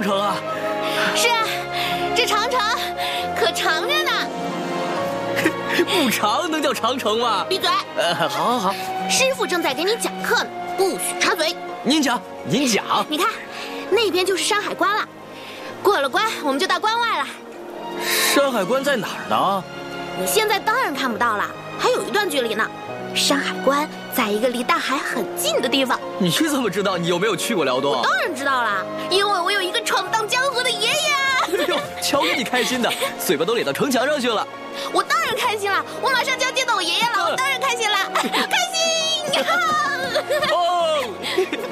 长城啊！ 是啊，这长城可长着呢。 不长能叫长城吗？ 闭嘴！ 好， 师傅正在给你讲课呢，不许插嘴。 您讲。 你看，那边就是山海关了，过了关我们就到关外了。 山海关在哪儿呢？ 你现在当然看不到了，还有一段距离呢。山海关在一个离大海很近的地方。 你怎么知道？你有没有去过辽东？ 我当然知道了，因为我有一个闯荡江湖的爷爷。 哎呦，瞧着你开心的，嘴巴都咧到城墙上去了。 我当然开心了，我马上就要见到我爷爷了，我当然开心了，开心！ 哦。